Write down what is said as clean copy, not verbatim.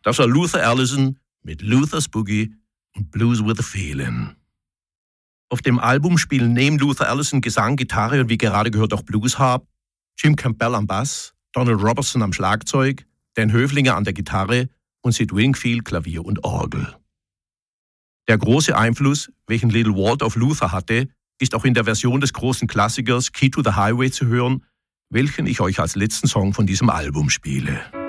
Das war Luther Allison mit Luther's Boogie und Blues with a Feeling. Auf dem Album spielen neben Luther Allison Gesang, Gitarre und wie gerade gehört auch Bluesharp, Jim Campbell am Bass, Donald Robertson am Schlagzeug, Dan Höflinger an der Gitarre und Sid Wingfield Klavier und Orgel. Der große Einfluss, welchen Little Walt auf Luther hatte, ist auch in der Version des großen Klassikers Key to the Highway zu hören, welchen ich euch als letzten Song von diesem Album spiele.